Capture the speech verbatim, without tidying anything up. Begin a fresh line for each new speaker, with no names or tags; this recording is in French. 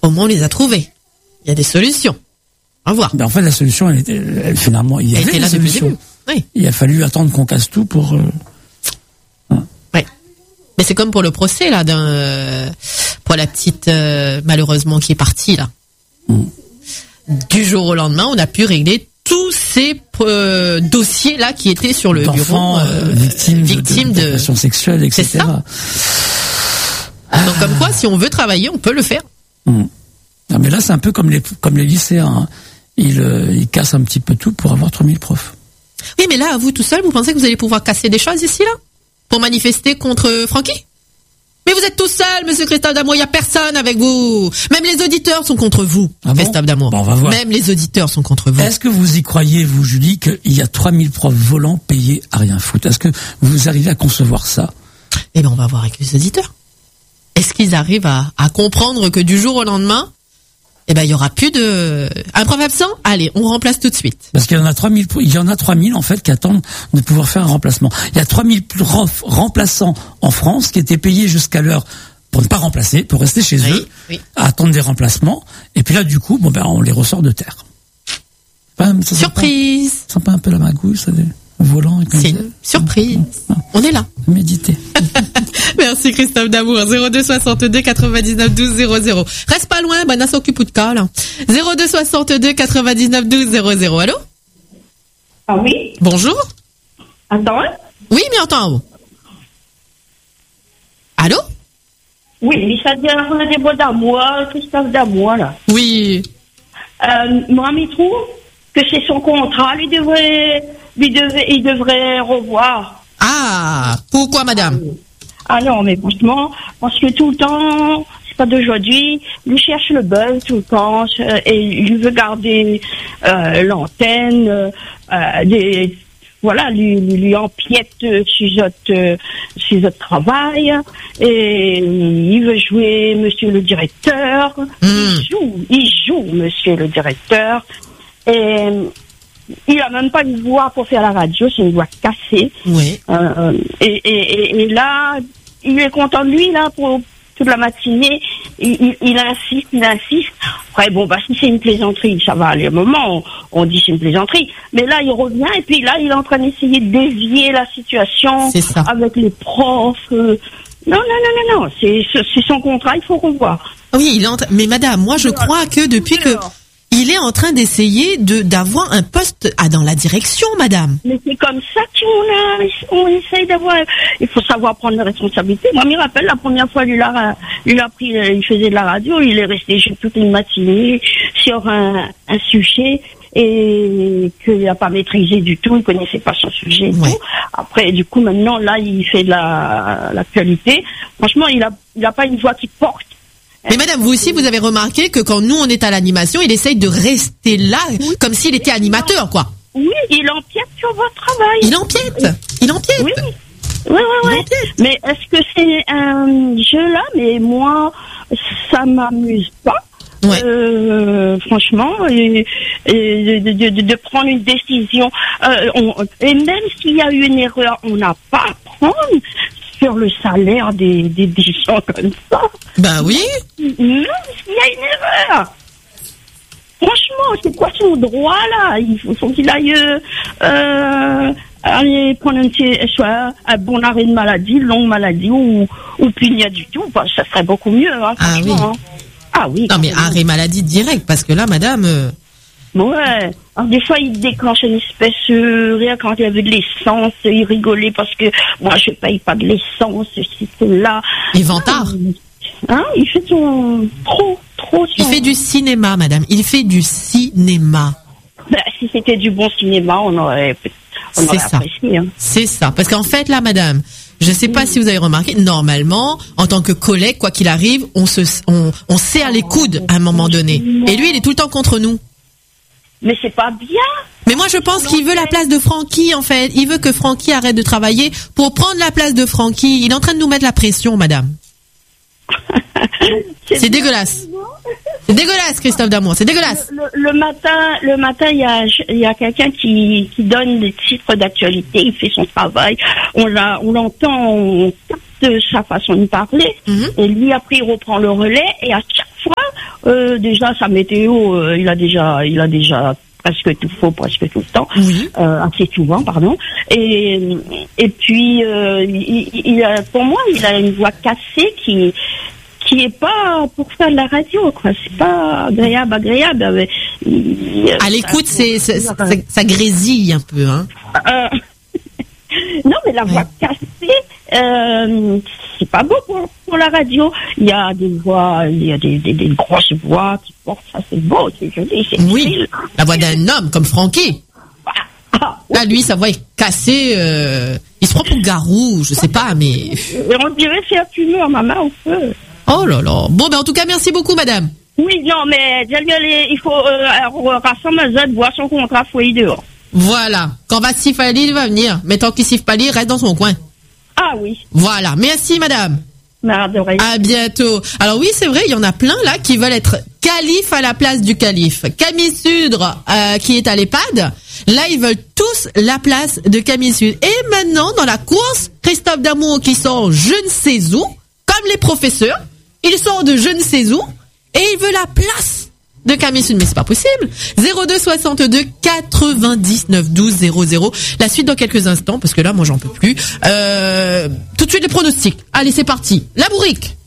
Au moins, on les a trouvés. Il y a des solutions. On va voir.
Ben en fait, la solution, elle était, elle, finalement, il y avait la solution.
Oui.
Il a fallu attendre qu'on casse tout pour. Euh...
Hein. Oui. Mais c'est comme pour le procès là, d'un euh, pour la petite euh, malheureusement qui est partie là. Mm. Du jour au lendemain, on a pu régler tous ces euh, dossiers là qui étaient sur le bureau,
euh, victimes,
victimes
de, de, d'agressions sexuelles, et cetera.
Ah. Donc comme quoi, si on veut travailler, on peut le faire.
Mm. Non, mais là, c'est un peu comme les comme les lycéens. Hein. Ils euh, ils cassent un petit peu tout pour avoir trois mille profs.
Oui, mais là, vous tout seul, vous pensez que vous allez pouvoir casser des choses ici là pour manifester contre Francky? Mais vous êtes tout seul, monsieur Christophe Damour, il n'y a personne avec vous. Même les auditeurs sont contre vous,
ah
Christophe
bon
Damour.
Bon, on va voir.
Même les auditeurs sont contre vous.
Est-ce que vous y croyez, vous, Julie, qu'il y a trois mille profs volants payés à rien foutre? Est-ce que vous arrivez à concevoir ça?
Eh bien, on va voir avec les auditeurs. Est-ce qu'ils arrivent à, à comprendre que du jour au lendemain, eh ben, il y aura plus de, un prof absent? Allez, on remplace tout de suite.
Parce qu'il y en a trois mille, il y en a trois mille, en fait, qui attendent de pouvoir faire un remplacement. Il y a trois mille profs remplaçants en France qui étaient payés jusqu'à l'heure pour ne pas remplacer, pour rester chez
oui,
eux,
oui.
à attendre des remplacements. Et puis là, du coup, bon, ben, on les ressort de terre.
Pas, ça surprise!
Ça sent pas un peu la magouille, ça, des volants?
C'est une surprise. Ah. On est là.
Méditer.
Merci Christophe Damour. zéro deux soixante-deux quatre-vingt-dix-neuf douze zéro zéro. Reste pas loin, ben, on s'occupe de cas, là. zéro deux soixante-deux quatre-vingt-dix-neuf douze zéro zéro. Allô?
Ah oui?
Bonjour?
Attends, hein?
Oui, mais entends en haut. Allô?
Oui, ça dit on a des mots d'amour, Christophe Damour, là.
Oui.
Euh, moi, je trouve que c'est son contrat, lui devrait, lui devrait, il devrait revoir.
Ah, pourquoi, madame?
Ah non, mais franchement, parce que tout le temps, c'est pas d'aujourd'hui, lui cherche le buzz tout le temps, et il veut garder euh, l'antenne, euh, des, voilà, lui, lui empiète sur notre, sur notre travail, et il veut jouer monsieur le directeur, mm. il joue, il joue monsieur le directeur, et il a même pas une voix pour faire la radio, c'est une voix cassée.
Oui.
Euh, et, et, et là, il est content de lui, là, pour toute la matinée. Il, il, il insiste, il insiste. Après, bon, bah, si c'est une plaisanterie, ça va aller. Au moment, on, on dit c'est une plaisanterie. Mais là, il revient, et puis là, il est en train d'essayer de dévier la situation avec les profs. Euh, non, non, non, non, non. C'est, c'est son contrat, il faut revoir.
Oui, il est en train, mais madame, moi, je crois que depuis que, il est en train d'essayer de d'avoir un poste à, dans la direction, madame.
Mais c'est comme ça qu'on a, on essaye d'avoir. Il faut savoir prendre les responsabilités. Moi, je me rappelle la première fois, lui a, lui a pris, il faisait de la radio, il est resté toute une matinée sur un, un sujet et qu'il n'a pas maîtrisé du tout, il connaissait pas son sujet. Et ouais. tout. Après, du coup, maintenant, là, il fait de la l'actualité. Franchement, il a, il a pas une voix qui porte.
Mais madame, vous aussi, vous avez remarqué que quand nous, on est à l'animation, il essaye de rester là, oui. comme s'il était animateur, quoi.
Oui, il empiète sur votre travail.
Il empiète Il empiète
Oui, oui, oui. oui. Mais est-ce que c'est un jeu, là? Mais moi, ça m'amuse pas. Ouais. Euh, franchement, et, et de, de, de, de prendre une décision. Euh, on, et même s'il y a eu une erreur, on n'a pas à prendre sur le salaire des, des, des gens comme ça.
Ben oui.
Même s'il y a une erreur. Franchement, c'est quoi son droit, là? Il faut qu'il aille euh, aller prendre un, soit un bon arrêt de maladie, une longue maladie, ou, ou puis il n'y a du tout. Ben, ça serait beaucoup mieux, hein,
ah oui.
Hein. Ah oui.
Non, mais arrêt maladie direct, parce que là, madame... Euh...
Ouais. Alors, des fois, il déclenche une espèce de rire quand il y avait de l'essence. Il rigolait parce que moi, je paye pas de l'essence, ceci, cela.
Et vantard.
Hein, il fait son trop, trop. Son...
Il fait du cinéma, madame. Il fait du cinéma.
Ben, si c'était du bon cinéma, on aurait, on aurait
ça.
apprécié. Hein.
C'est ça. Parce qu'en fait, là, madame, je sais pas mmh. si vous avez remarqué, normalement, en tant que collègue, quoi qu'il arrive, on se, on, on serre les coudes à un moment donné. Et lui, il est tout le temps contre nous.
Mais c'est pas bien.
Mais moi, je pense qu'il veut la place de Francky, en fait. Il veut que Francky arrête de travailler pour prendre la place de Francky. Il est en train de nous mettre la pression, madame. c'est, c'est dégueulasse. C'est dégueulasse, Christophe Damour, c'est dégueulasse.
Le, le, le matin, le matin, il y a, il y a quelqu'un qui, qui donne des titres d'actualité, il fait son travail, on l'a, on l'entend, on capte sa façon de parler, mm-hmm. et lui après il reprend le relais, et à chaque fois, euh, déjà sa météo, euh, il a déjà, il a déjà presque tout faux, presque tout le temps, oui. euh, assez souvent, pardon. Et et puis, euh, il, il a, pour moi, il a une voix cassée qui qui est pas pour faire de la radio, quoi. C'est pas agréable, agréable. Mais,
il, à l'écoute, c'est, c'est, ça, ça grésille un peu, hein.
Euh, non, mais la voix ouais. cassée, euh, c'est pas beau pour, pour la radio. Il y a des voix, il y a des, des, des grosses voix qui portent, ça c'est beau, c'est joli, c'est
oui,
style.
La voix d'un homme comme Francky. Ah, oui. Là, lui, sa voix est cassée, euh, il se prend pour Garou, je sais pas, mais...
Et on dirait c'est un fumeur, ma main au feu.
Oh là là. Bon, ben en tout cas, merci beaucoup, madame.
Oui, non, mais il faut euh, rassembler les autres, voir son contrat, faut y dehors.
Voilà. Quand va siffler Ali, il va venir. Mais tant qu'il siffle pas, il reste dans son coin.
Ah oui.
Voilà. Merci, madame.
Merde,
à bientôt. Alors oui, c'est vrai, il y en a plein là qui veulent être calife à la place du calife. Camille Sudre, euh, qui est à l'EHPAD, là ils veulent tous la place de Camille Sudre. Et maintenant, dans la course, Christophe Damour qui sort je ne sais où, comme les professeurs, il sort de je ne sais où, et il veut la place de Camille Sudre. Mais c'est pas possible. zéro deux soixante-deux quatre-vingt-dix-neuf douze zéro zéro. La suite dans quelques instants, parce que là, moi, j'en peux plus. Euh, tout de suite, les pronostics. Allez, c'est parti. La bourrique.